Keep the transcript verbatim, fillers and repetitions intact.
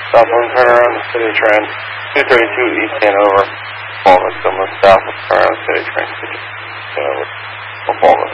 Southbound turn around the City Trend. two thirty-two East Hanover. Performance, someone south of turn around City Trend. Hanover. Performance.